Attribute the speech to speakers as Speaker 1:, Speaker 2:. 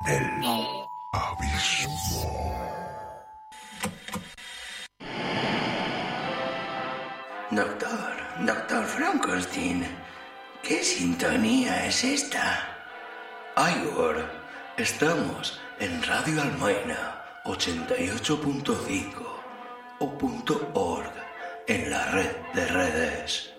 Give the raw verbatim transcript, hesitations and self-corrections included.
Speaker 1: El abismo.
Speaker 2: Doctor, doctor Frankenstein, ¿qué sintonía es esta? Igor, estamos en Radio Almaina ochenta y ocho punto cinco o punto org en la red de redes.